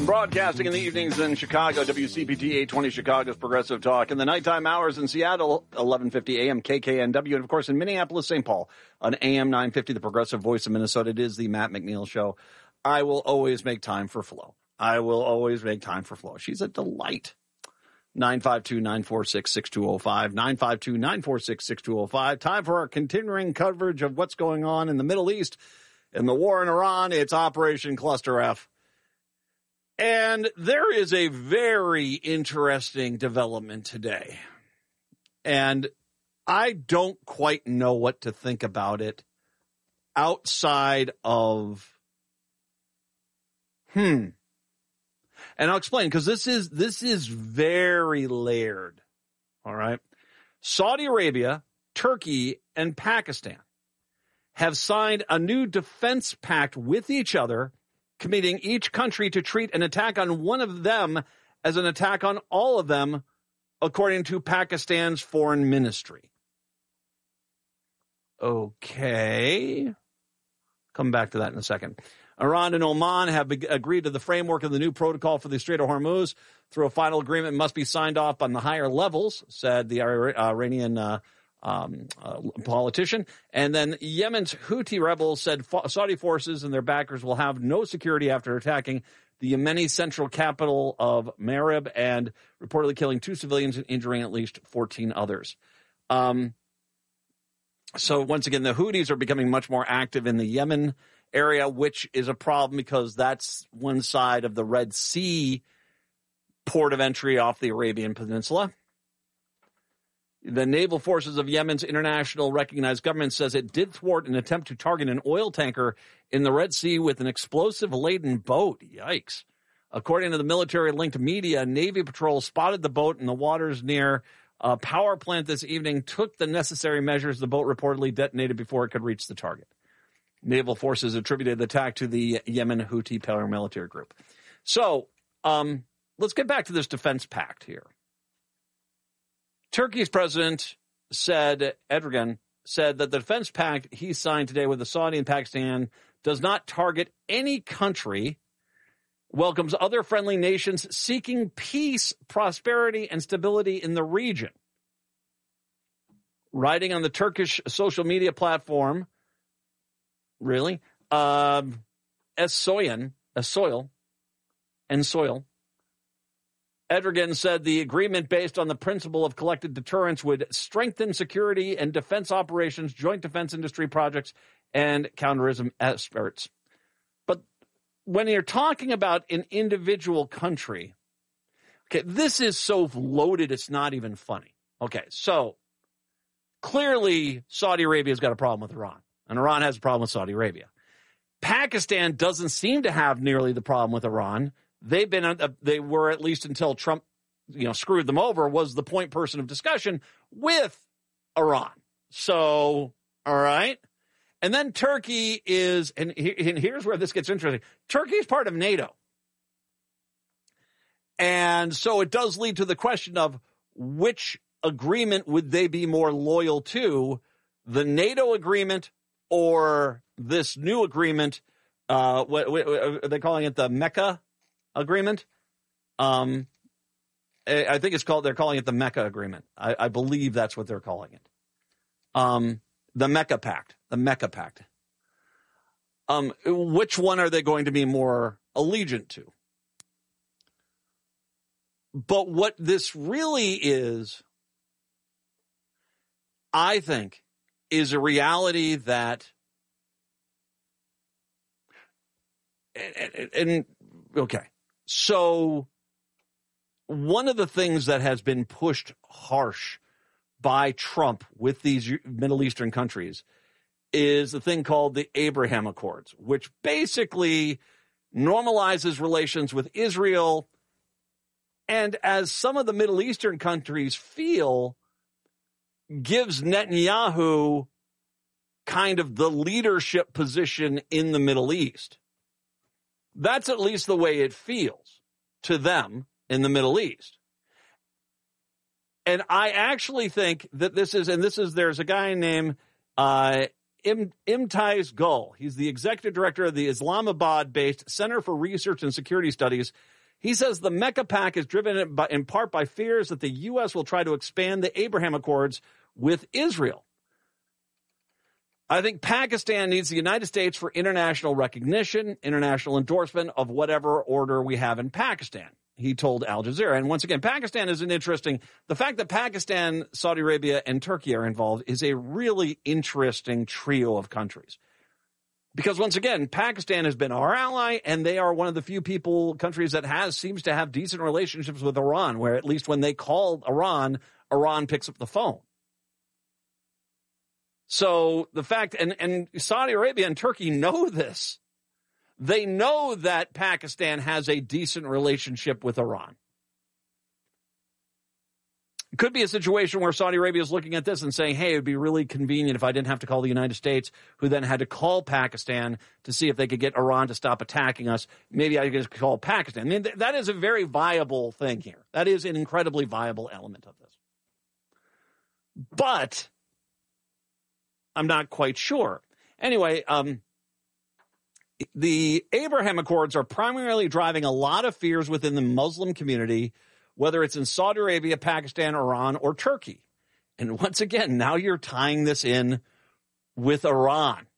Broadcasting in the evenings in Chicago, WCPT 820 Chicago's Progressive Talk. In the nighttime hours in Seattle, 1150 AM KKNW. And, of course, in Minneapolis, St. Paul, on AM 950, the Progressive Voice of Minnesota. It is the Matt McNeil Show. I will always make time for Flo. She's a delight. 952-946-6205, 952-946-6205. Time for our continuing coverage of what's going on in the Middle East. In the war in Iran, it's Operation Cluster F. And there is a very interesting development today. And I don't quite know what to think about it outside of, And I'll explain, because this is very layered. All right. Saudi Arabia, Turkey, and Pakistan have signed a new defense pact with each other, committing each country to treat an attack on one of them as an attack on all of them, according to Pakistan's foreign ministry. Okay. Come back to that in a second. Iran and Oman have agreed to the framework of the new protocol for the Strait of Hormuz. Through a final agreement must be signed off on the higher levels, said the Iranian politician. And then Yemen's Houthi rebels said Saudi forces and their backers will have no security after attacking the Yemeni central capital of Marib and reportedly killing 2 civilians and injuring at least 14 others. So once again, the Houthis are becoming much more active in the Yemen area, which is a problem because that's one side of the Red Sea port of entry off the Arabian Peninsula. The naval forces of Yemen's international recognized government says it did thwart an attempt to target an oil tanker in the Red Sea with an explosive-laden boat. Yikes. According to the military-linked media, Navy patrol spotted the boat in the waters near a power plant this evening, took the necessary measures. The boat reportedly detonated before it could reach the target. Naval forces attributed the attack to the Yemen Houthi paramilitary group. So let's get back to this defense pact here. Turkey's president Erdogan said that the defense pact he signed today with the Saudi and Pakistan does not target any country, welcomes other friendly nations seeking peace, prosperity, and stability in the region. Writing on the Turkish social media platform, Soil, Erdogan said the agreement based on the principle of collective deterrence would strengthen security and defense operations, joint defense industry projects, and counterterrorism efforts. But when you're talking about an individual country, okay, this is so loaded it's not even funny. Okay, so clearly Saudi Arabia's got a problem with Iran, and Iran has a problem with Saudi Arabia. Pakistan doesn't seem to have nearly the problem with Iran. They were, at least until Trump, screwed them over, was the point person of discussion with Iran. So, all right. And then Turkey is, and here's where this gets interesting. Turkey is part of NATO. And so it does lead to the question of which agreement would they be more loyal to, the NATO agreement or this new agreement? What are they calling it? The Mecca agreement? I think they're calling it the Mecca agreement. I believe that's what they're calling it. The Mecca Pact. Which one are they going to be more allegiant to? But what this really is, I think, is a reality that, okay. So one of the things that has been pushed harsh by Trump with these Middle Eastern countries is the thing called the Abraham Accords, which basically normalizes relations with Israel. And as some of the Middle Eastern countries feel, gives Netanyahu kind of the leadership position in the Middle East. That's at least the way it feels to them in the Middle East. And I actually think that there's a guy named Imtiaz Gul. He's the executive director of the Islamabad-based Center for Research and Security Studies. He says the Mecca Pact is driven in part by fears that the U.S. will try to expand the Abraham Accords with Israel. I think Pakistan needs the United States for international recognition, international endorsement of whatever order we have in Pakistan, he told Al Jazeera. And once again, Pakistan is the fact that Pakistan, Saudi Arabia, and Turkey are involved is a really interesting trio of countries. Because once again, Pakistan has been our ally, and they are one of the few countries that seems to have decent relationships with Iran, where at least when they call Iran, Iran picks up the phone. So the fact, and Saudi Arabia and Turkey know this. They know that Pakistan has a decent relationship with Iran. It could be a situation where Saudi Arabia is looking at this and saying, hey, it would be really convenient if I didn't have to call the United States, who then had to call Pakistan to see if they could get Iran to stop attacking us. Maybe I could just call Pakistan. I mean, that is a very viable thing here. That is an incredibly viable element of this. But I'm not quite sure. Anyway, the Abraham Accords are primarily driving a lot of fears within the Muslim community, whether it's in Saudi Arabia, Pakistan, Iran, or Turkey. And once again, now you're tying this in with Iran.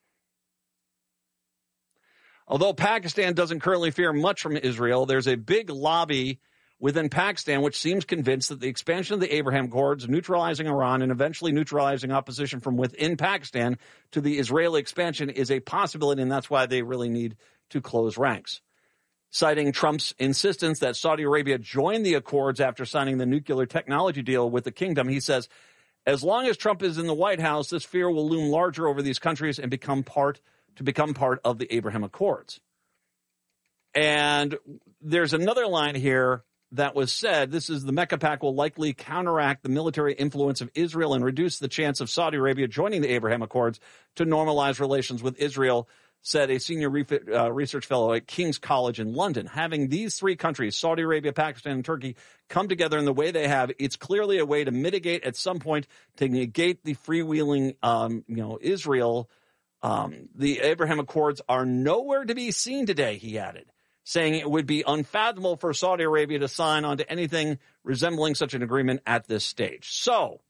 Although Pakistan doesn't currently fear much from Israel, there's a big lobby within Pakistan which seems convinced that the expansion of the Abraham Accords, neutralizing Iran and eventually neutralizing opposition from within Pakistan to the Israeli expansion is a possibility, and that's why they really need to close ranks. Citing Trump's insistence that Saudi Arabia join the accords after signing the nuclear technology deal with the kingdom, he says, as long as Trump is in the White House, this fear will loom larger over these countries and become part of the Abraham Accords. And there's another line here that was said. This is the Mecca Pact will likely counteract the military influence of Israel and reduce the chance of Saudi Arabia joining the Abraham Accords to normalize relations with Israel, said a senior research fellow at King's College in London. Having these three countries, Saudi Arabia, Pakistan, and Turkey, come together in the way they have, it's clearly a way to mitigate at some point, to negate the freewheeling, Israel. The Abraham Accords are nowhere to be seen today, he added, saying it would be unfathomable for Saudi Arabia to sign on to anything resembling such an agreement at this stage. So,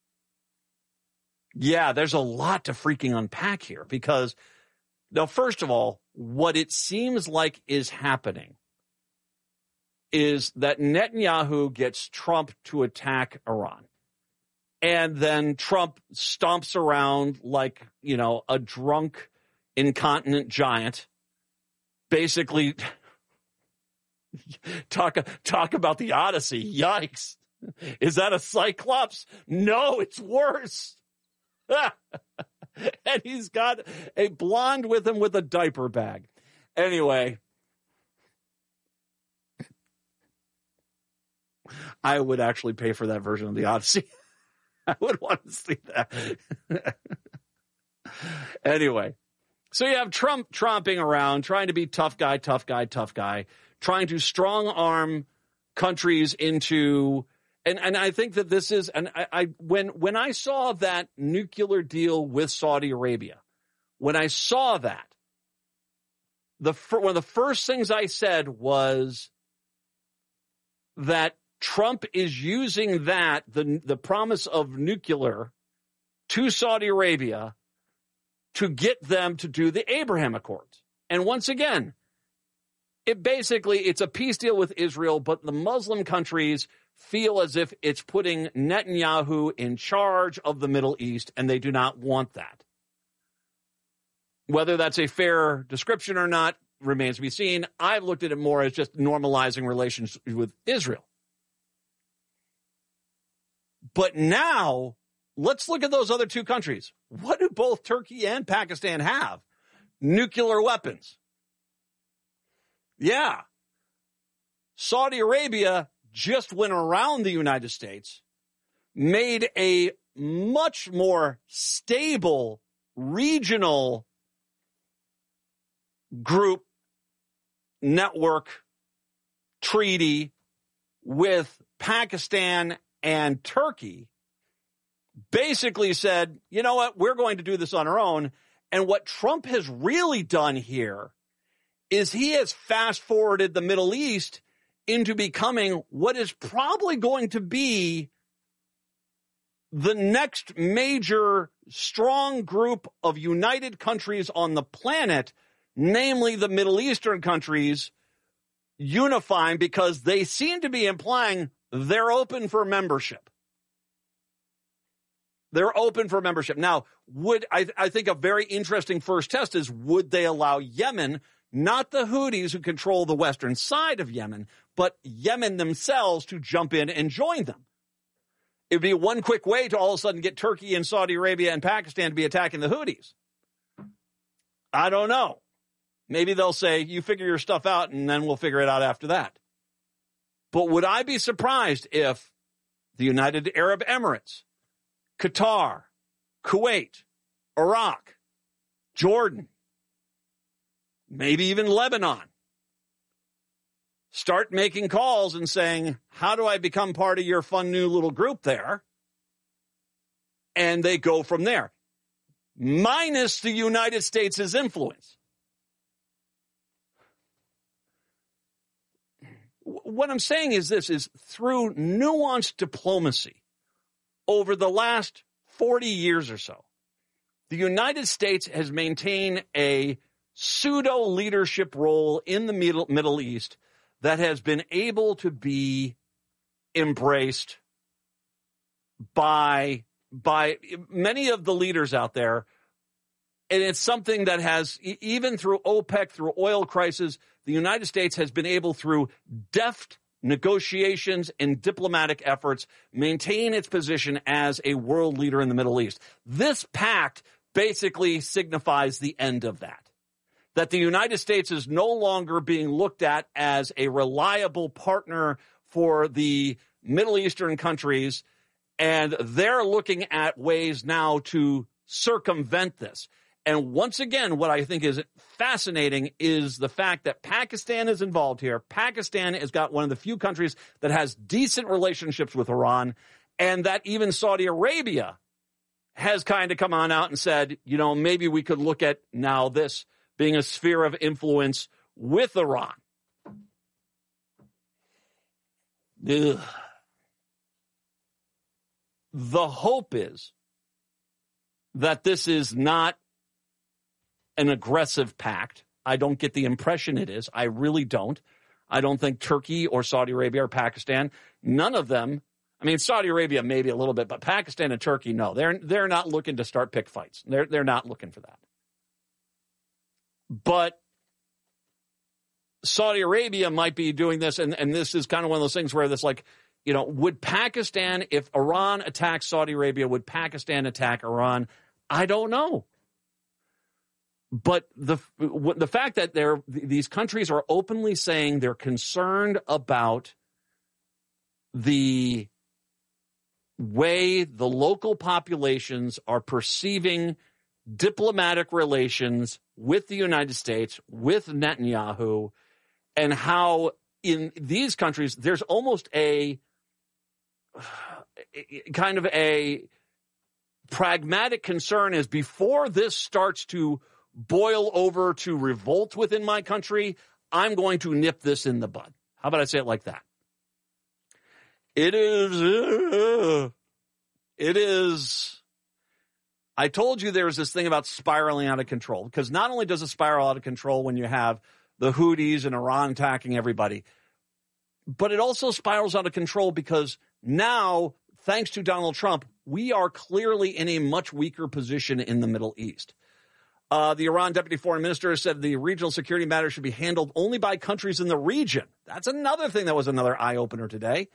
yeah, there's a lot to freaking unpack here because, now, first of all, what it seems like is happening is that Netanyahu gets Trump to attack Iran. And then Trump stomps around like, a drunk, incontinent giant, basically talk about the Odyssey. Yikes. Is that a Cyclops? No, it's worse. And he's got a blonde with him with a diaper bag. Anyway, I would actually pay for that version of the Odyssey. I would want to see that. Anyway, so you have Trump tromping around, trying to be tough guy, trying to strong arm countries into, and I think that this is, and when I saw that nuclear deal with Saudi Arabia, when I saw that, one of the first things I said was that Trump is using that, the promise of nuclear to Saudi Arabia to get them to do the Abraham Accords. And once again, it's a peace deal with Israel, but the Muslim countries feel as if it's putting Netanyahu in charge of the Middle East, and they do not want that. Whether that's a fair description or not remains to be seen. I've looked at it more as just normalizing relations with Israel. But now, let's look at those other two countries. What do both Turkey and Pakistan have? Nuclear weapons. Yeah. Saudi Arabia just went around the United States, made a much more stable regional group network treaty with Pakistan and Turkey basically said, you know what, we're going to do this on our own. And what Trump has really done here is he has fast-forwarded the Middle East into becoming what is probably going to be the next major strong group of united countries on the planet, namely the Middle Eastern countries, unifying because they seem to be implying they're open for membership. They're open for membership. Now, I think a very interesting first test is, would they allow Yemen, not the Houthis who control the western side of Yemen, but Yemen themselves to jump in and join them? It would be one quick way to all of a sudden get Turkey and Saudi Arabia and Pakistan to be attacking the Houthis. I don't know. Maybe they'll say, you figure your stuff out, and then we'll figure it out after that. But would I be surprised if the United Arab Emirates, Qatar, Kuwait, Iraq, Jordan, maybe even Lebanon, start making calls and saying, how do I become part of your fun new little group there? And they go from there, minus the United States' influence. What I'm saying is this, is through nuanced diplomacy over the last 40 years or so, the United States has maintained a pseudo-leadership role in the Middle East that has been able to be embraced by many of the leaders out there. And it's something that has, even through OPEC, through oil crisis, the United States has been able, through deft negotiations and diplomatic efforts, maintain its position as a world leader in the Middle East. This pact basically signifies the end of that. That the United States is no longer being looked at as a reliable partner for the Middle Eastern countries, and they're looking at ways now to circumvent this. And once again, what I think is fascinating is the fact that Pakistan is involved here. Pakistan has got one of the few countries that has decent relationships with Iran, and that even Saudi Arabia has kind of come on out and said, you know, maybe we could look at now this being a sphere of influence with Iran. Ugh. The hope is that this is not an aggressive pact. I don't get the impression it is. I really don't. I don't think Turkey or Saudi Arabia or Pakistan, none of them, I mean, Saudi Arabia maybe a little bit, but Pakistan and Turkey, no. They're not looking to start pick fights. They're not looking for that. But Saudi Arabia might be doing this, and this is kind of one of those things where this, like, you know, would Pakistan, if Iran attacks Saudi Arabia, would Pakistan attack Iran? I don't know. But the fact that these countries are openly saying they're concerned about the way the local populations are perceiving diplomatic relations with the United States, with Netanyahu, and how in these countries there's almost a kind of a pragmatic concern is, before this starts to boil over to revolt within my country, I'm going to nip this in the bud. How about I say it like that? It is, I told you there's this thing about spiraling out of control, because not only does it spiral out of control when you have the Houthis and Iran attacking everybody, but it also spirals out of control because now, thanks to Donald Trump, we are clearly in a much weaker position in the Middle East. The Iran deputy foreign minister said the regional security matter should be handled only by countries in the region. That's another thing that was another eye-opener today.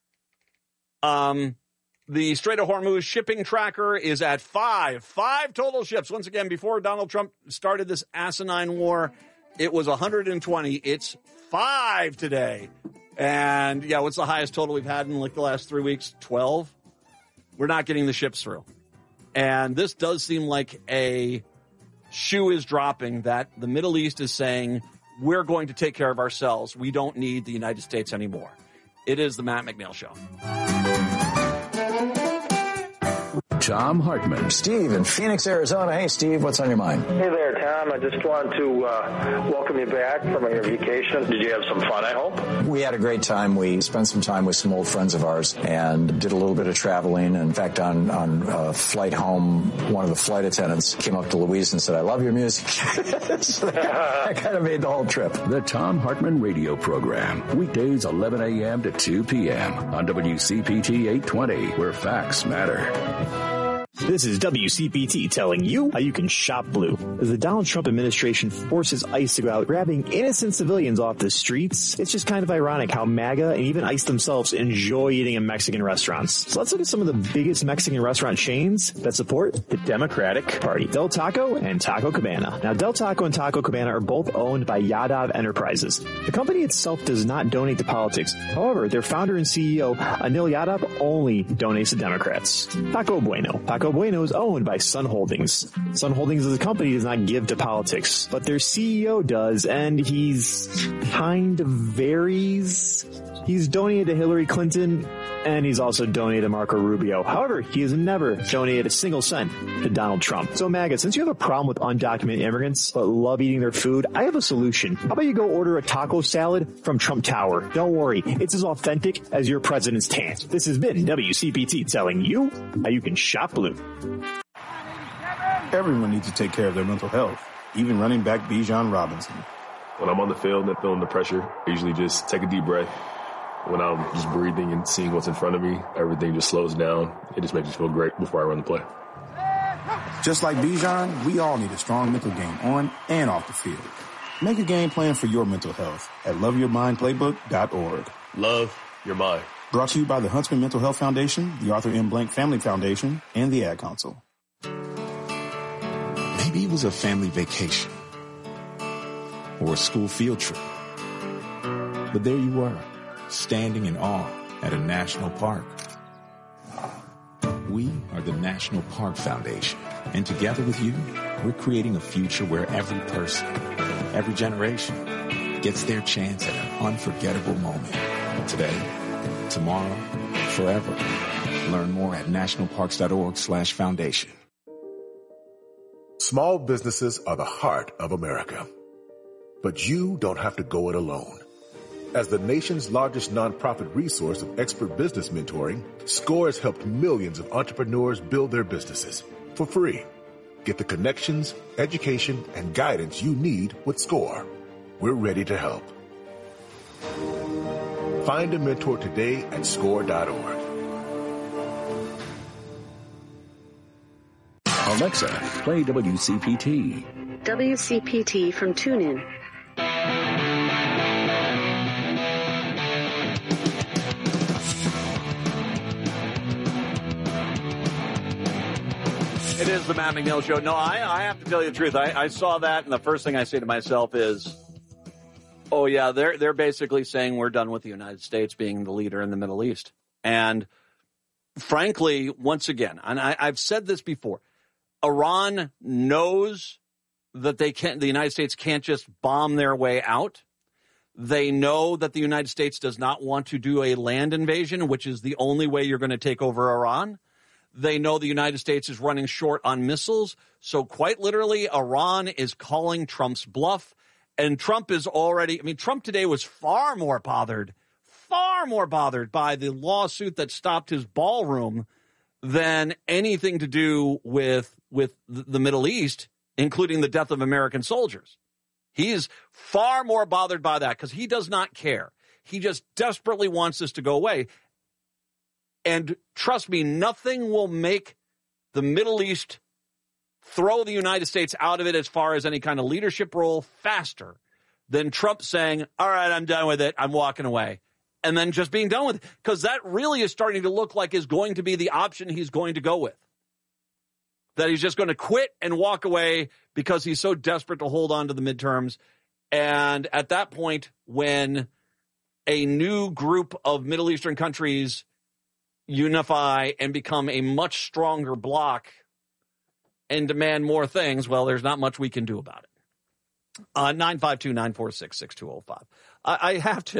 The Strait of Hormuz shipping tracker is at five total ships. Once again, before Donald Trump started this asinine war, it was 120. It's 5 today. And, yeah, what's the highest total we've had in like the last 3 weeks? 12? We're not getting the ships through. And this does seem like a shoe is dropping, that the Middle East is saying, we're going to take care of ourselves. We don't need the United States anymore. It is the Matt McNeil Show. Thom Hartmann. Steve in Phoenix, Arizona. Hey, Steve, what's on your mind? Hey there, Tom. I just wanted to welcome you back from your vacation. Did you have some fun, I hope? We had a great time. We spent some time with some old friends of ours and did a little bit of traveling. In fact, on flight home, one of the flight attendants came up to Louise and said, "I love your music." So that kind of made the whole trip. The Thom Hartmann Radio Program. Weekdays 11 a.m. to 2 p.m. on WCPT 820, where facts matter. This is WCPT telling you how you can shop blue. As the Donald Trump administration forces ICE to go out grabbing innocent civilians off the streets, it's just kind of ironic how MAGA and even ICE themselves enjoy eating in Mexican restaurants. So let's look at some of the biggest Mexican restaurant chains that support the Democratic Party. Del Taco and Taco Cabana. Now, Del Taco and Taco Cabana are both owned by Yadav Enterprises. The company itself does not donate to politics. However, their founder and CEO, Anil Yadav, only donates to Democrats. Taco Bueno. Taco Bueno is owned by Sun Holdings. Sun Holdings as a company does not give to politics, but their CEO does, and he's kind of varies. He's donated to Hillary Clinton, and he's also donated to Marco Rubio. However, he has never donated a single cent to Donald Trump. So MAGA, since you have a problem with undocumented immigrants but love eating their food, I have a solution. How about you go order a taco salad from Trump Tower? Don't worry, it's as authentic as your president's tan. This has been WCPT telling you how you can shop blue. Everyone needs to take care of their mental health, even running back Bijan Robinson. When I'm on the field and feeling the pressure, I usually just take a deep breath. When I'm just breathing and seeing what's in front of me, everything just slows down. It just makes me feel great before I run the play. Just like Bijan, we all need a strong mental game on and off the field. Make a game plan for your mental health at loveyourmindplaybook.org. Love your mind. Brought to you by the Huntsman Mental Health Foundation, the Arthur M. Blank Family Foundation, and the Ad Council. Maybe it was a family vacation or a school field trip. But there you were, standing in awe at a national park. We are the National Park Foundation, and together with you, we're creating a future where every person, every generation gets their chance at an unforgettable moment. Today, tomorrow, forever. Learn more at nationalparks.org/foundation. Small businesses are the heart of America. But you don't have to go it alone. As the nation's largest nonprofit resource of expert business mentoring, SCORE has helped millions of entrepreneurs build their businesses for free. Get the connections, education, and guidance you need with SCORE. We're ready to help. Find a mentor today at score.org. Alexa, play WCPT. WCPT from TuneIn. It is the Matt McNeil Show. No, I have to tell you the truth. I saw that, and the first thing I say to myself is, oh, yeah, they're basically saying we're done with the United States being the leader in the Middle East. And frankly, once again, and I've said this before, Iran knows that the United States can't just bomb their way out. They know that the United States does not want to do a land invasion, which is the only way you're going to take over Iran. They know the United States is running short on missiles. So quite literally, Iran is calling Trump's bluff. And Trump is already, Trump today was far more bothered by the lawsuit that stopped his ballroom than anything to do with the Middle East, including the death of American soldiers. He is far more bothered by that because he does not care. He just desperately wants this to go away. And trust me, nothing will make the Middle East throw the United States out of it as far as any kind of leadership role faster than Trump saying, all right, I'm done with it, I'm walking away. And then just being done with it. Because that really is starting to look like is going to be the option he's going to go with. That he's just going to quit and walk away because he's so desperate to hold on to the midterms. And at that point, when a new group of Middle Eastern countries unify and become a much stronger bloc and demand more things, well, there's not much we can do about it. 952-946-6205. I have to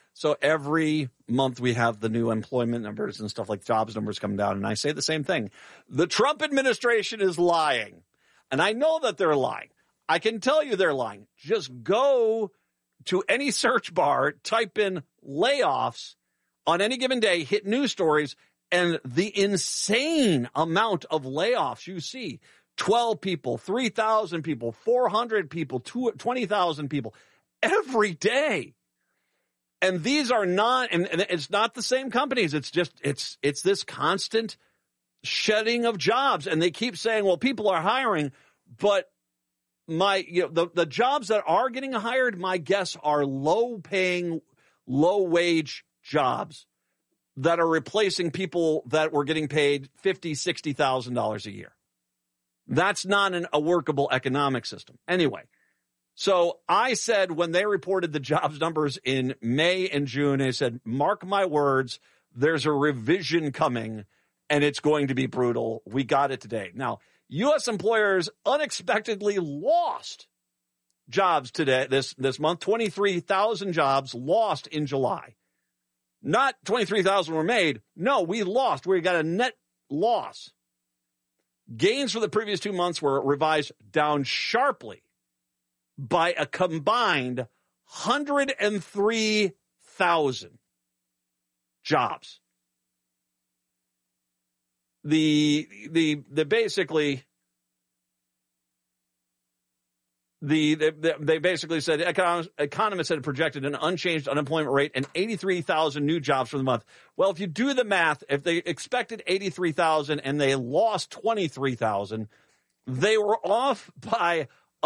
So every month we have the new employment numbers and stuff like jobs numbers come down, and I say the same thing. The Trump administration is lying, and I know that they're lying. I can tell you they're lying. Just go to any search bar, type in layoffs on any given day, hit news stories, and the insane amount of layoffs you see. 12 people, 3,000 people, 400 people, 20,000 people every day. And these are not, and it's not the same companies. It's just, it's this constant shedding of jobs. And they keep saying, well, people are hiring, but the jobs that are getting hired, my guess are low paying, low wage jobs that are replacing people that were getting paid $50,000, $60,000 a year. That's not a workable economic system. Anyway, so I said when they reported the jobs numbers in May and June, they said, mark my words, there's a revision coming and it's going to be brutal. We got it today. Now, U.S. employers unexpectedly lost jobs today, this month, 23,000 jobs lost in July. Not 23,000 were made. No, we lost. We got a net loss. Gains for the previous 2 months were revised down sharply by a combined 103,000 jobs. They basically said economists had projected an unchanged unemployment rate and 83,000 new jobs for the month. Well, if you do the math, if they expected 83,000 and they lost 23,000, they were off by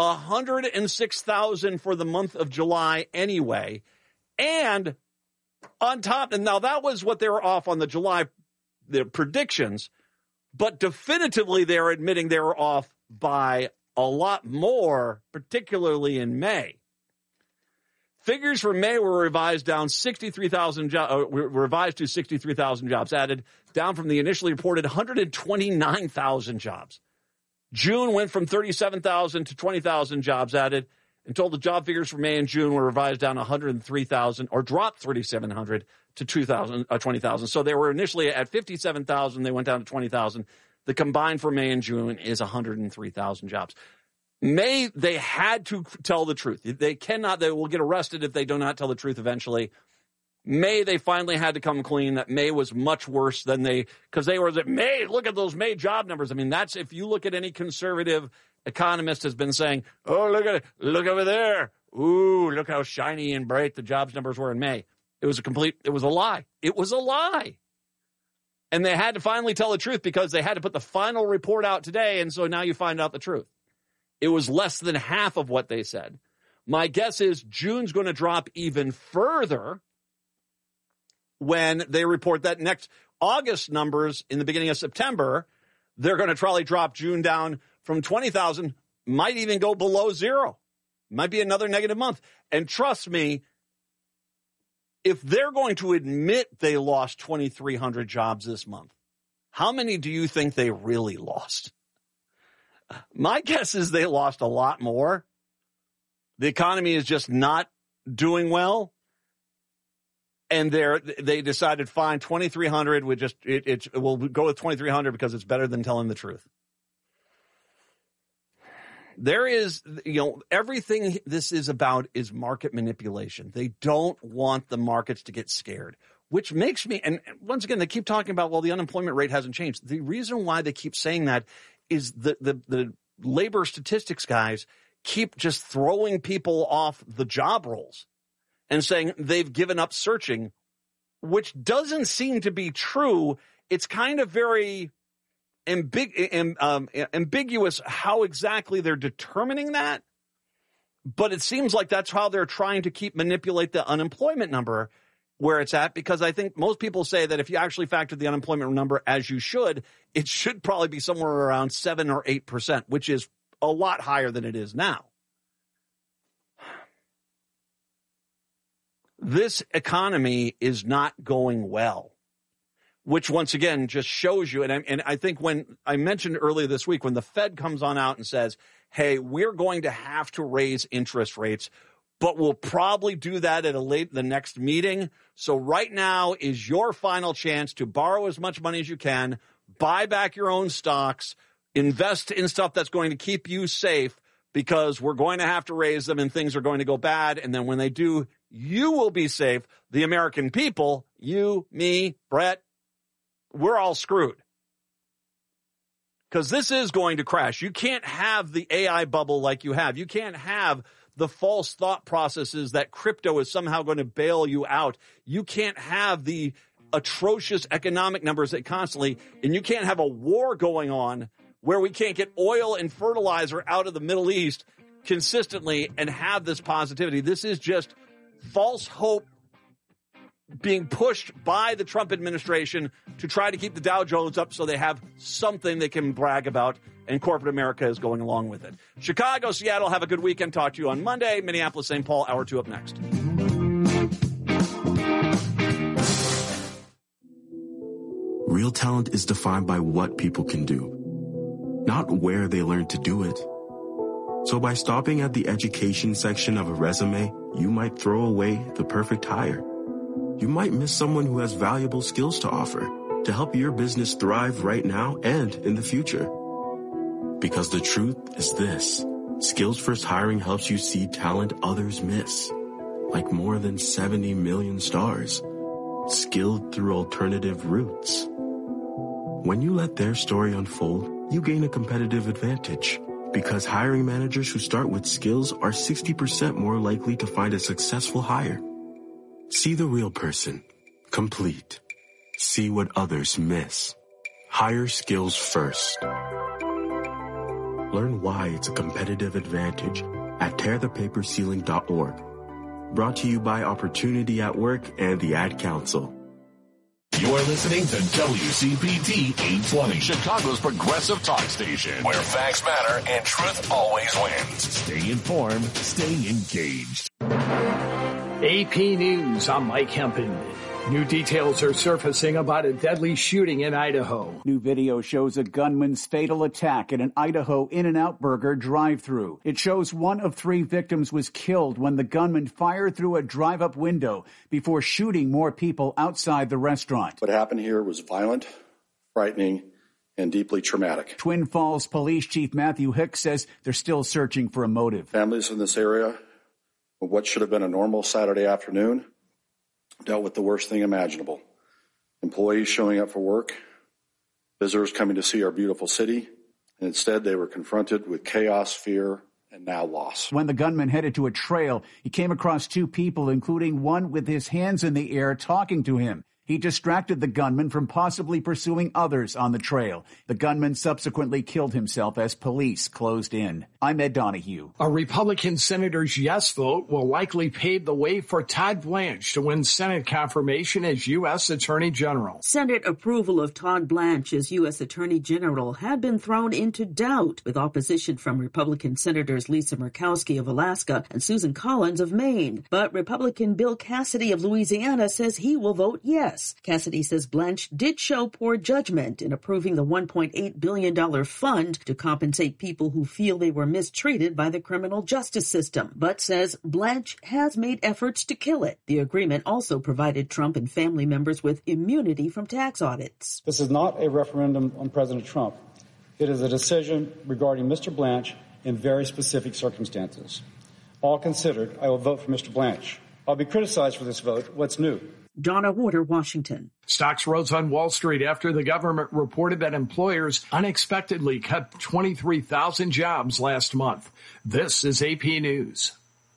106,000 for the month of July anyway. And on top, and now that was what they were off on the predictions, but definitively they're admitting they were off by a lot more, particularly in May. Figures for May were revised down 63,000 revised to 63,000 jobs added, down from the initially reported 129,000 jobs. June went from 37,000 to 20,000 jobs added, and total job figures for May and June were revised down 103,000, or dropped 3,700 to 20,000. So they were initially at 57,000. They went down to 20,000. The combined for May and June is 103,000 jobs. May, they had to tell the truth. They will get arrested if they do not tell the truth eventually. May, they finally had to come clean that May was much worse than because they were at May, look at those May job numbers. I mean, that's, if you look at any conservative economist has been saying, oh, look at it, look over there. Ooh, look how shiny and bright the jobs numbers were in May. It was a lie. It was a lie. And they had to finally tell the truth because they had to put the final report out today. And so now you find out the truth. It was less than half of what they said. My guess is June's going to drop even further when they report that next August numbers in the beginning of September. They're going to probably drop June down from 20,000, might even go below zero. Might be another negative month. And trust me, if they're going to admit they lost 2,300 jobs this month, how many do you think they really lost? My guess is they lost a lot more. The economy is just not doing well. And they decided, fine, 2,300 would just, we'll go with 2,300 because it's better than telling the truth. There is, everything this is about is market manipulation. They don't want the markets to get scared, which makes me, and once again, they keep talking about, well, the unemployment rate hasn't changed. The reason why they keep saying that is the labor statistics guys keep just throwing people off the job rolls and saying they've given up searching, which doesn't seem to be true. It's kind of very ambiguous how exactly they're determining that, but it seems like that's how they're trying to manipulate the unemployment number where it's at, because I think most people say that if you actually factor the unemployment number as you should, it should probably be somewhere around 7 or 8%, which is a lot higher than it is now. This economy is not going well, which once again just shows you, and I think when I mentioned earlier this week, when the Fed comes on out and says, hey, we're going to have to raise interest rates, but we'll probably do that at the next meeting. So right now is your final chance to borrow as much money as you can, buy back your own stocks, invest in stuff that's going to keep you safe, because we're going to have to raise them and things are going to go bad. And then when they do, you will be safe. The American people, you, me, Brett, we're all screwed. Because this is going to crash. You can't have the AI bubble like you have. You can't have the false thought processes that crypto is somehow going to bail you out. You can't have the atrocious economic numbers that constantly, and you can't have a war going on where we can't get oil and fertilizer out of the Middle East consistently and have this positivity. This is just false hope being pushed by the Trump administration to try to keep the Dow Jones up so they have something they can brag about, and corporate America is going along with it. Chicago, Seattle, have a good weekend. Talk to you on Monday. Minneapolis, St. Paul, hour 2 up next. Real talent is defined by what people can do, not where they learn to do it. So by stopping at the education section of a resume, you might throw away the perfect hire. You might miss someone who has valuable skills to offer to help your business thrive right now and in the future. Because the truth is this: Skills First Hiring helps you see talent others miss, like more than 70 million stars, skilled through alternative routes. When you let their story unfold, you gain a competitive advantage, because hiring managers who start with skills are 60% more likely to find a successful hire. See the real person, complete. See what others miss. Hire skills first. Learn why it's a competitive advantage at tearthepaperceiling.org. Brought to you by Opportunity at Work and the Ad Council. You're listening to WCPT 820, Chicago's progressive talk station, where facts matter and truth always wins. Stay informed, stay engaged. AP News, I'm Mike Hempen. New details are surfacing about a deadly shooting in Idaho. New video shows a gunman's fatal attack at an Idaho In-N-Out Burger drive-thru. It shows one of 3 victims was killed when the gunman fired through a drive-up window before shooting more people outside the restaurant. What happened here was violent, frightening, and deeply traumatic. Twin Falls Police Chief Matthew Hicks says they're still searching for a motive. Families in this area, what should have been a normal Saturday afternoon, dealt with the worst thing imaginable. Employees showing up for work, visitors coming to see our beautiful city, and instead they were confronted with chaos, fear, and now loss. When the gunman headed to a trail, he came across 2 people, including one with his hands in the air talking to him. He distracted the gunman from possibly pursuing others on the trail. The gunman subsequently killed himself as police closed in. I'm Ed Donahue. A Republican senator's yes vote will likely pave the way for Todd Blanche to win Senate confirmation as U.S. Attorney General. Senate approval of Todd Blanche as U.S. Attorney General had been thrown into doubt, with opposition from Republican Senators Lisa Murkowski of Alaska and Susan Collins of Maine. But Republican Bill Cassidy of Louisiana says he will vote yes. Cassidy says Blanche did show poor judgment in approving the $1.8 billion fund to compensate people who feel they were mistreated by the criminal justice system, but says Blanche has made efforts to kill it. The agreement also provided Trump and family members with immunity from tax audits. This is not a referendum on President Trump. It is a decision regarding Mr. Blanche in very specific circumstances. All considered, I will vote for Mr. Blanche. I'll be criticized for this vote. What's new? Donna Warder, Washington. Stocks rose on Wall Street after the government reported that employers unexpectedly cut 23,000 jobs last month. This is AP News.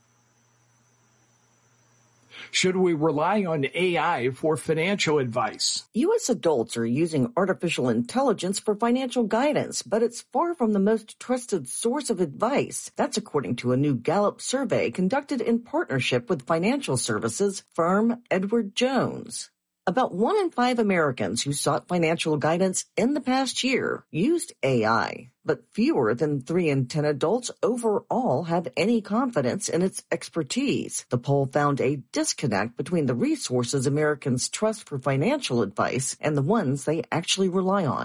Should we rely on AI for financial advice? U.S. adults are using artificial intelligence for financial guidance, but it's far from the most trusted source of advice. That's according to a new Gallup survey conducted in partnership with financial services firm Edward Jones. About 1 in 5 Americans who sought financial guidance in the past year used AI, but fewer than 3 in 10 adults overall have any confidence in its expertise. The poll found a disconnect between the resources Americans trust for financial advice and the ones they actually rely on.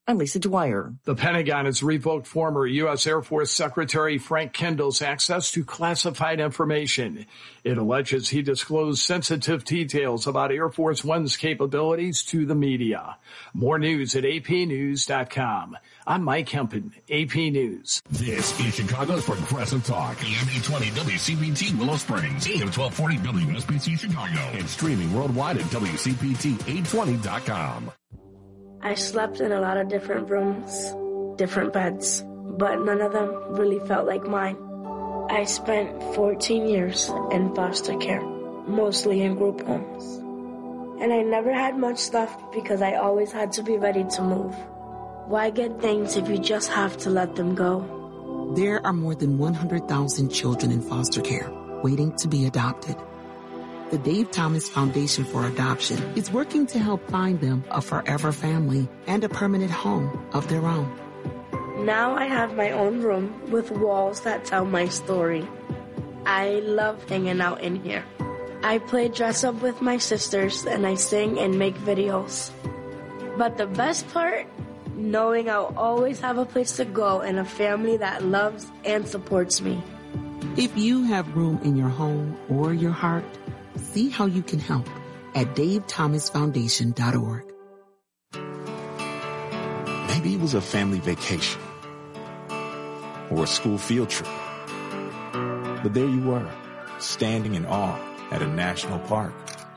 I'm Lisa Dwyer. The Pentagon has revoked former U.S. Air Force Secretary Frank Kendall's access to classified information. It alleges he disclosed sensitive details about Air Force One's capabilities to the media. More news at apnews.com. I'm Mike Hempen, AP News. This is Chicago's Progressive Talk. AM 820 WCPT Willow Springs, AM 1240 WSBC Chicago, and streaming worldwide at WCPT820.com. I slept in a lot of different rooms, different beds, but none of them really felt like mine. I spent 14 years in foster care, mostly in group homes. And I never had much stuff because I always had to be ready to move. Why get things if you just have to let them go? There are more than 100,000 children in foster care waiting to be adopted. The Dave Thomas Foundation for Adoption is working to help find them a forever family and a permanent home of their own. Now I have my own room with walls that tell my story. I love hanging out in here. I play dress up with my sisters and I sing and make videos. But the best part, knowing I'll always have a place to go and a family that loves and supports me. If you have room in your home or your heart, see how you can help at davethomasfoundation.org. Maybe it was a family vacation or a school field trip. But there you were, standing in awe at a national park.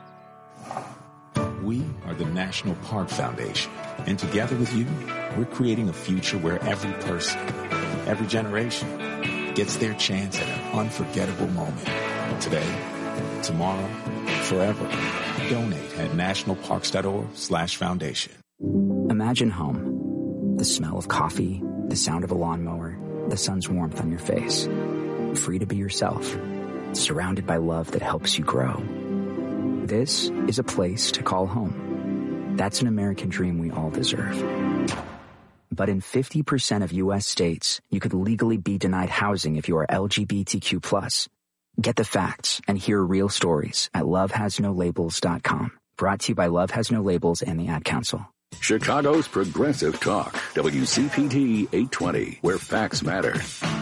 We are the National Park Foundation, and together with you, we're creating a future where every person, every generation gets their chance at an unforgettable moment. Today, tomorrow, forever. Donate at nationalparks.org/foundation. Imagine home. The smell of coffee, the sound of a lawnmower, the sun's warmth on your face. Free to be yourself. Surrounded by love that helps you grow. This is a place to call home. That's an American dream we all deserve. But in 50% of U.S. states, you could legally be denied housing if you are LGBTQ+. Get the facts and hear real stories at lovehasnolabels.com. Brought to you by Love Has No Labels and the Ad Council. Chicago's Progressive Talk, WCPT 820, where facts matter.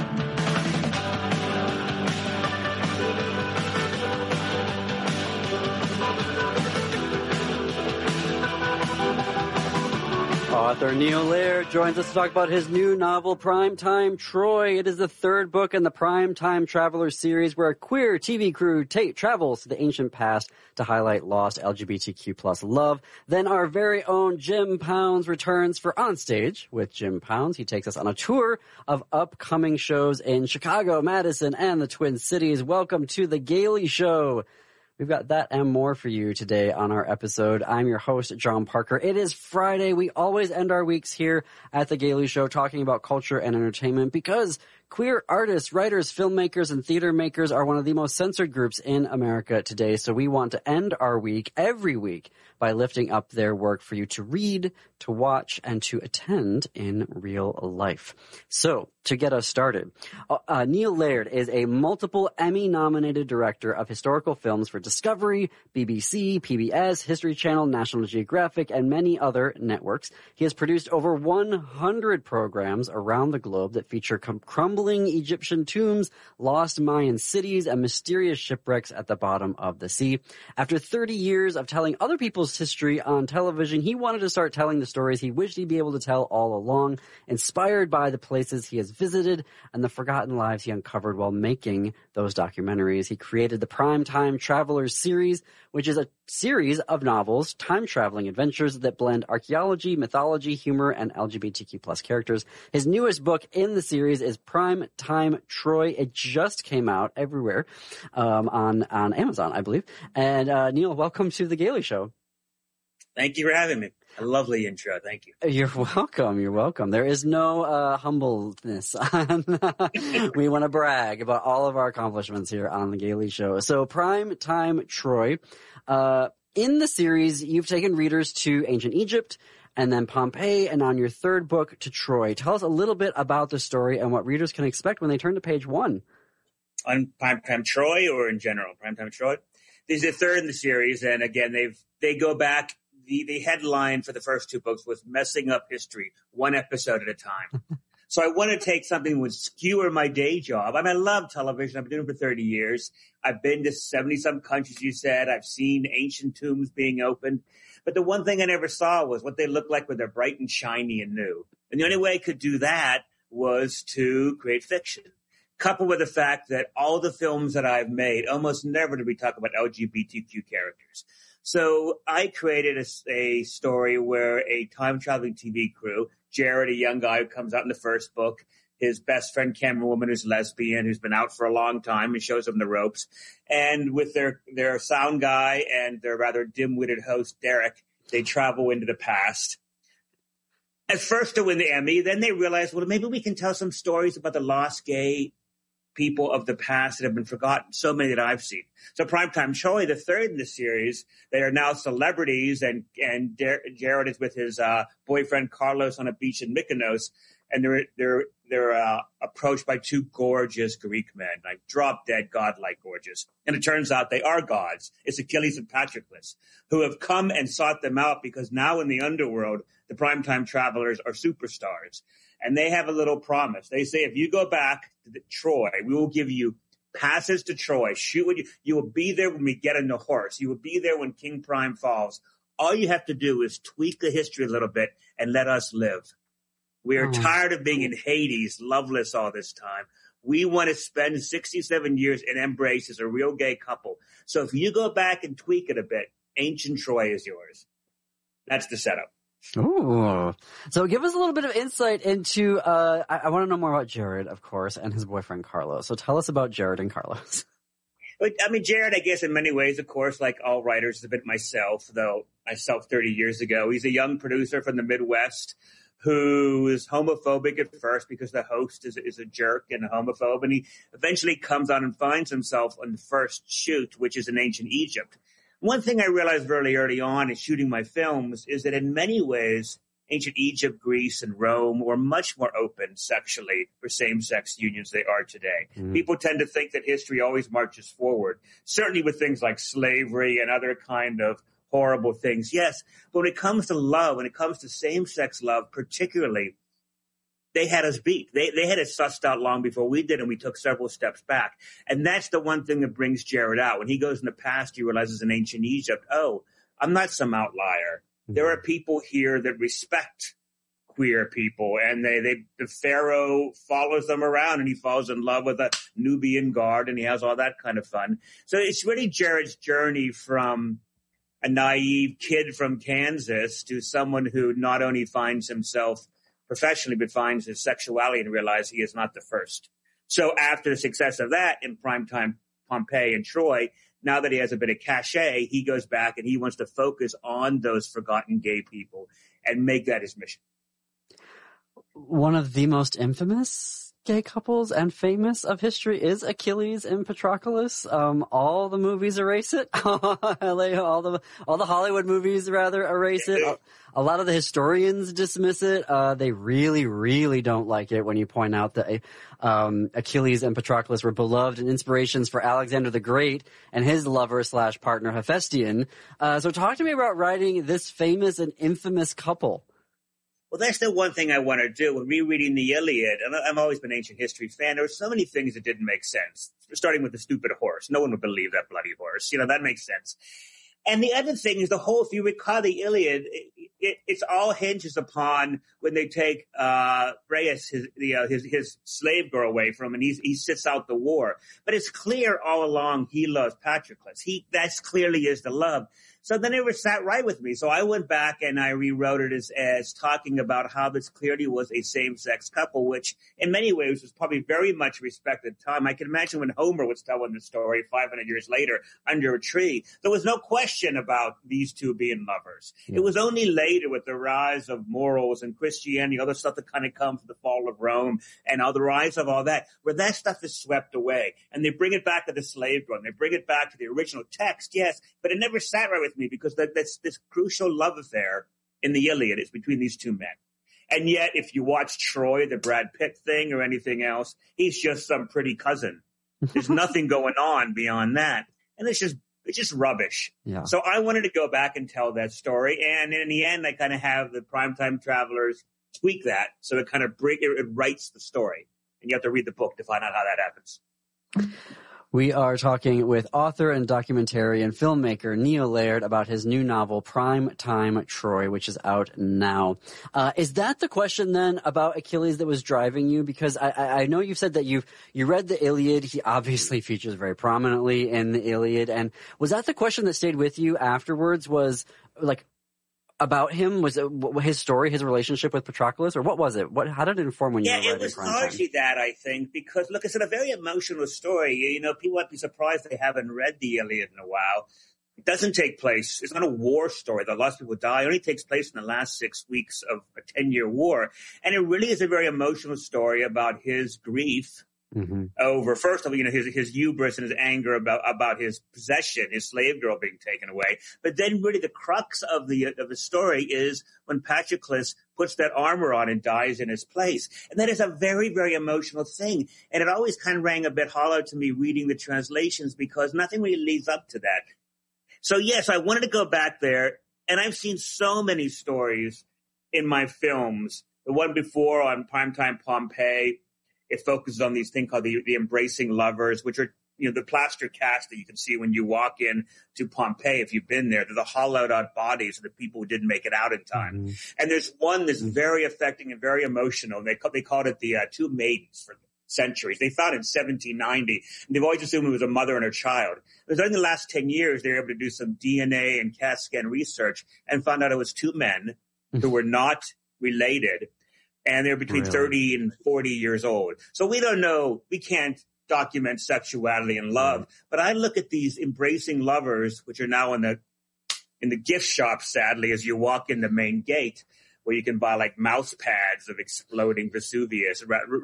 Author Neil Laird joins us to talk about his new novel, Primetime Troy. It is the third book in the Primetime Traveler series where a queer TV crew travels to the ancient past to highlight lost LGBTQ+ love. Then our very own Jim Pounds returns for Onstage with Jim Pounds. He takes us on a tour of upcoming shows in Chicago, Madison, and the Twin Cities. Welcome to The Gailey Show. We've got that and more for you today on our episode. I'm your host, John Parker. It is Friday. We always end our weeks here at The Gailey Show talking about culture and entertainment because queer artists, writers, filmmakers, and theater makers are one of the most censored groups in America today. So we want to end our week, every week, by lifting up their work for you to read, to watch, and to attend in real life. So, to get us started, Neil Laird is a multiple Emmy-nominated director of historical films for Discovery, BBC, PBS, History Channel, National Geographic, and many other networks. He has produced over 100 programs around the globe that feature crumbling Egyptian tombs, lost Mayan cities, and mysterious shipwrecks at the bottom of the sea. After 30 years of telling other people's history on television, he wanted to start telling the stories he wished he'd be able to tell all along, inspired by the places he has visited and the forgotten lives he uncovered while making those documentaries. He created the Primetime Travelers series, which is a series of novels, time-traveling adventures that blend archaeology, mythology, humor, and LGBTQ+ characters. His newest book in the series is Primetime Troy. It just came out everywhere on Amazon, I believe. And Neil, welcome to The Gailey Show. Thank you for having me. A lovely intro. Thank you. You're welcome. You're welcome. There is no humbleness. We want to brag about all of our accomplishments here on The Gailey Show. So Primetime Troy. In the series, you've taken readers to ancient Egypt and then Pompeii, and on your third book to Troy. Tell us a little bit about the story and what readers can expect when they turn to page 1. On Primetime Troy or in general? Primetime Troy? This is the third in the series, and again, they go back. the headline for the first two books was Messing Up History, one episode at a time. So I wanted to take something that would skewer my day job. I mean, I love television. I've been doing it for 30 years. I've been to 70-some countries, you said. I've seen ancient tombs being opened. But the one thing I never saw was what they looked like when they're bright and shiny and new. And the only way I could do that was to create fiction, coupled with the fact that all the films that I've made, almost never do we talk about LGBTQ characters. So I created a story where a time-traveling TV crew, Jared, a young guy who comes out in the first book, his best friend Cameron Woman, who's lesbian, who's been out for a long time, and shows him the ropes. And with their sound guy and their rather dim-witted host, Derek, they travel into the past. At first to win the Emmy, then they realize, well, maybe we can tell some stories about the lost gay people of the past that have been forgotten, so many that I've seen. So Primetime Troy, the third in the series, they are now celebrities, and Jared is with his boyfriend Carlos on a beach in Mykonos, and they're approached by two gorgeous Greek men, like drop-dead, godlike gorgeous. And it turns out they are gods. It's Achilles and Patroclus, who have come and sought them out because now in the underworld, the Primetime Travelers are superstars. And they have a little promise. They say, if you go back to Troy, we will give you passes to Troy. You will be there when we get on the horse. You will be there when King Prime falls. All you have to do is tweak the history a little bit and let us live. We are tired of being in Hades, loveless all this time. We want to spend 67 years and embrace as a real gay couple. So if you go back and tweak it a bit, ancient Troy is yours. That's the setup. Ooh. So give us a little bit of insight into, I want to know more about Jared, of course, and his boyfriend, Carlos. So tell us about Jared and Carlos. I mean, Jared, I guess in many ways, of course, like all writers, is a bit myself, though myself 30 years ago. He's a young producer from the Midwest who is homophobic at first because the host is a jerk and a homophobe. And he eventually comes on and finds himself on the first shoot, which is in ancient Egypt. One thing I realized very early on in shooting my films is that in many ways, ancient Egypt, Greece, and Rome were much more open sexually for same-sex unions than they are today. Mm. People tend to think that history always marches forward, certainly with things like slavery and other kind of horrible things. Yes, but when it comes to love, when it comes to same-sex love particularly, they had us beat. They had it sussed out long before we did, and we took several steps back. And that's the one thing that brings Jared out. When he goes in the past, he realizes in ancient Egypt, oh, I'm not some outlier. Mm-hmm. There are people here that respect queer people, and the pharaoh follows them around, and he falls in love with a Nubian guard, and he has all that kind of fun. So it's really Jared's journey from a naive kid from Kansas to someone who not only finds himself professionally, but finds his sexuality and realizes he is not the first. So after the success of that in Primetime Pompeii and Troy, now that he has a bit of cachet, he goes back and he wants to focus on those forgotten gay people and make that his mission. One of the most infamous gay couples and famous of history is Achilles and Patroclus. All the movies erase it. all the Hollywood movies rather erase it. A lot of the historians dismiss it. They really, really don't like it when you point out that Achilles and Patroclus were beloved and inspirations for Alexander the Great and his lover/partner Hephaestion. So talk to me about writing this famous and infamous couple. Well, that's the one thing I want to do when rereading the Iliad. And I've always been an ancient history fan. There were so many things that didn't make sense, starting with the stupid horse. No one would believe that bloody horse. That makes sense. And the other thing is if you recall the Iliad, it's all hinges upon when they take Rheus, his slave girl, away from him, and he sits out the war. But it's clear all along he loves Patroclus. That clearly is the love. So then it sat right with me. So I went back and I rewrote it as talking about how this clearly was a same-sex couple, which in many ways was probably very much respected at the time. I can imagine when Homer was telling the story 500 years later under a tree, there was no question about these two being lovers. Yeah. It was only later with the rise of morals and Christianity, other stuff that kind of comes with the fall of Rome and the rise of all that, where that stuff is swept away. And they bring it back to the slave girl, and they bring it back to the original text, yes, but it never sat right with me because that's this crucial love affair in the Iliad is between these two men. And yet, if you watch Troy, the Brad Pitt thing or anything else, he's just some pretty cousin. There's nothing going on beyond that. And it's It's just rubbish. Yeah. So I wanted to go back and tell that story. And in the end, I kind of have the Primetime Travelers tweak that. So it kind of it writes the story. And you have to read the book to find out how that happens. We are talking with author and documentarian and filmmaker Neil Laird about his new novel, Prime Time Troy, which is out now. Is that the question then about Achilles that was driving you? Because I know you've said that you read the Iliad. He obviously features very prominently in the Iliad. And was that the question that stayed with you afterwards, was like about him? Was it his story, his relationship with Patroclus, or what was it? How did it inform when you were writing? Yeah, it was largely that, I think, because, look, it's a very emotional story. You know, people might be surprised they haven't read the Iliad in a while. It doesn't take place. It's not a war story. That lots of people die. It only takes place in the last 6 weeks of a 10-year war. And it really is a very emotional story about his grief over, first of all, you know, his hubris and his anger about his possession, his slave girl being taken away. But then really the crux of the story is when Patroclus puts that armor on and dies in his place. And that is a very, very emotional thing. And it always kind of rang a bit hollow to me reading the translations because nothing really leads up to that. So yes, I wanted to go back there, and I've seen so many stories in my films. The one before on Primetime Pompeii, it focuses on these things called the embracing lovers, which are, you know, the plaster cast that you can see when you walk in to Pompeii. If you've been there, they're the hollowed out bodies of the people who didn't make it out in time. And there's one that's very affecting and very emotional. They called it the Two Maidens for centuries. They found it in 1790, and they've always assumed it was a mother and her child. It was only in the last 10 years they were able to do some DNA and CAT scan research and found out it was two men who were not related. And they're between 30 and 40 years old. So we don't know. We can't document sexuality and love. But I look at these embracing lovers, which are now in the gift shop, sadly, as you walk in the main gate, where you can buy like mouse pads of exploding Vesuvius.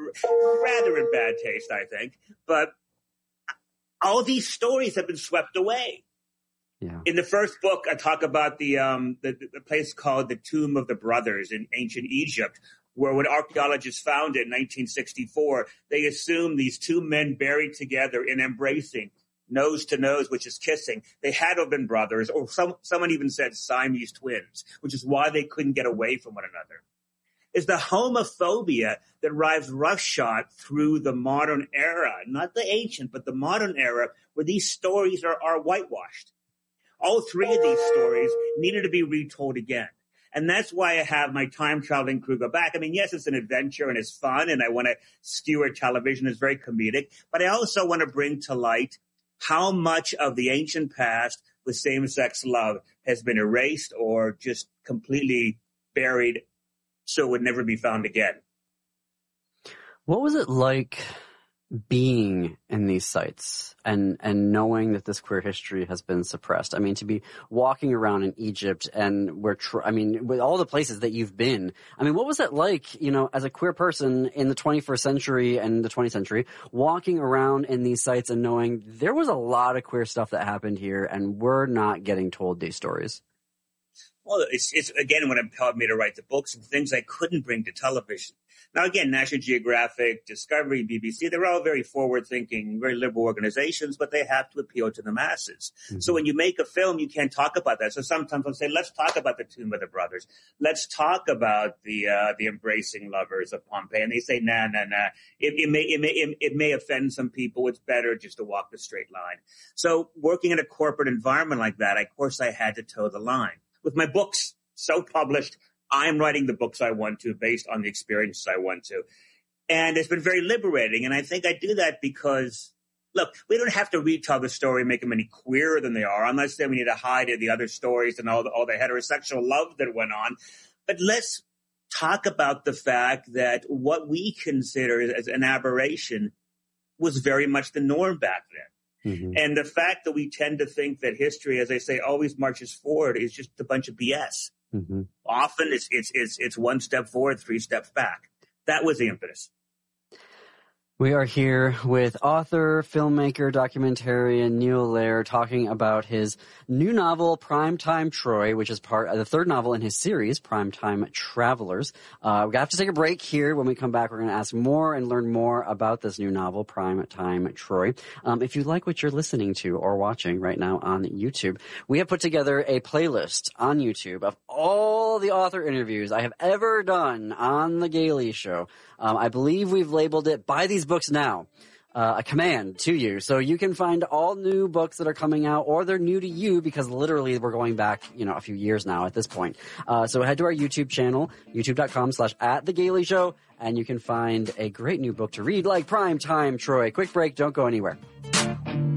Rather in bad taste, I think. But all these stories have been swept away. Yeah. In the first book, I talk about the place called the Tomb of the Brothers in ancient Egypt, where when archaeologists found it in 1964, they assumed these two men buried together in embracing, nose to nose, which is kissing. They had to have been brothers, or someone even said Siamese twins, which is why they couldn't get away from one another. It's the homophobia that drives roughshod through the modern era, not the ancient, but the modern era, where these stories are whitewashed. All three of these stories needed to be retold again. And that's why I have my time-traveling crew go back. I mean, yes, it's an adventure and it's fun, and I want to skewer television. It's very comedic. But I also want to bring to light how much of the ancient past with same-sex love has been erased or just completely buried so it would never be found again. What was it like being in these sites and knowing that this queer history has been suppressed? I mean, to be walking around in Egypt and with all the places that you've been, I mean, what was it like, you know, as a queer person in the 21st century and the 20th century, walking around in these sites and knowing there was a lot of queer stuff that happened here and we're not getting told these stories? Well, it's again what impelled me to write the books and things I couldn't bring to television. Now, again, National Geographic, Discovery, BBC, they're all very forward-thinking, very liberal organizations, but they have to appeal to the masses. Mm-hmm. So when you make a film, you can't talk about that. So sometimes I'll say, let's talk about the Tomb of the Brothers. Let's talk about the embracing lovers of Pompeii. And they say, nah. It may offend some people. It's better just to walk the straight line. So working in a corporate environment like that, of course, I had to toe the line. With my books self-published, I'm writing the books I want to based on the experiences I want to. And it's been very liberating. And I think I do that because, look, we don't have to retell the story and make them any queerer than they are. I'm not saying we need to hide the other stories and all the heterosexual love that went on. But let's talk about the fact that what we consider as an aberration was very much the norm back then. Mm-hmm. And the fact that we tend to think that history, as I say, always marches forward is just a bunch of BS. Mm-hmm. Often it's one step forward, 3 steps back. That was the impetus. We are here with author, filmmaker, documentarian Neil Lehr talking about his new novel, Primetime Troy, which is part of the third novel in his series, Primetime Travelers. We have to take a break here. When we come back, we're going to ask more and learn more about this new novel, Primetime Troy. If you like what you're listening to or watching right now on YouTube, we have put together a playlist on YouTube of all the author interviews I have ever done on The Gailey Show. I believe we've labeled it Buy These Books Now, a command to you. So you can find all new books that are coming out, or they're new to you because literally we're going back, a few years now at this point. So head to our YouTube channel, youtube.com/@TheGaileyShow, and you can find a great new book to read like Primetime Troy. Quick break. Don't go anywhere.